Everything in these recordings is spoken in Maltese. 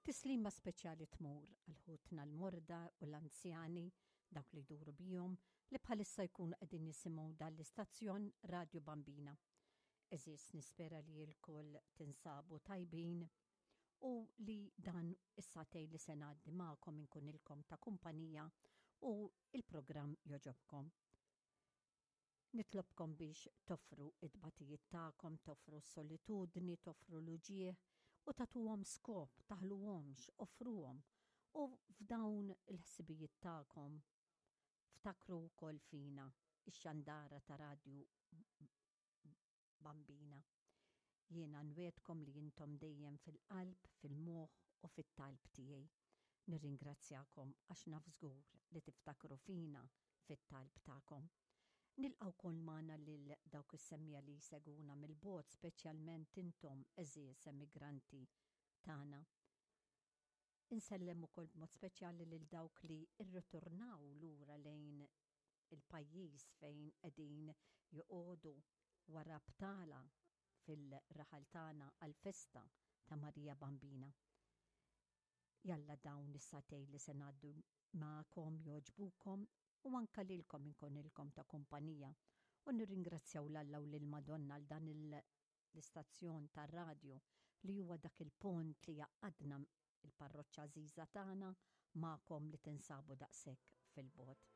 Tislima speċjali tmur għal-ħutna l-morda u l-anzjani dawk li jduru bijom li bħalissa jkunu qegħdin jisimgħu dal-istazzjon Radio Bambina. Eżis nispera li l-koll tinsabu tajbin u li dan is-satej li se ngħaddi magħkom inkun ilkom ta' kumpanija u il-programm joġobkom. Nitlobkom biex toffru id-batijiet tagħkom, toffru s-solitudni, toffru l-uġieħ u tagħtuhom skop, taħluhomx, offruhom. U f'dawn il-ħsibijiet tagħkom ftakru wkoll fina ix-xandara ta' Radio Bambina. Jiena nwedkom li intom dejjem fil-qalb, fil-moħħ u fit-talb tiegħi. Nirringrazzjakom għax naf żgur li tiftakru fina fit-talb tagħkom. Nilqaw kol magħna lil dawk is-semmija li jseguna mill-bogħod, speċjalment intom eżies immigranti tagħna. Insellem ukoll b'mod speċjali lil dawk li rritornaw lura lejn il-pajjiż fejn qegħdin joqogħdu wara btala fil-raħal tagħna għall-festa ta' Marija Bambina. Jalla dawn is-satej li se ngħaddu magħkom jogħġbukom u anka lilkom inkonilkom ta' kumpanija u nirringrazzjaw l-Alla u lill-Madonna għal dan l-istazzjon tar-radju li huwa dak il-pont li jaqadna il-parroċċa żiża tagħna magħkom li tinsabu daqshekk fil-bogħod.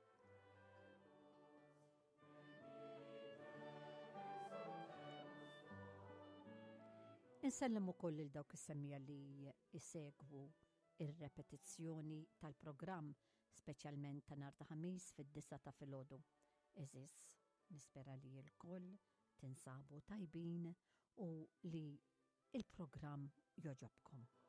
Insellem ukoll lil dawk is-semmija li jsegwu ir-repetizzjoni tal-programm speċjalment ta' nhar ta' ħamis fid-9 ta' filgħodu. Eżis, nispera li l-koll tinsabu tajbin u li il-programm joġobkom.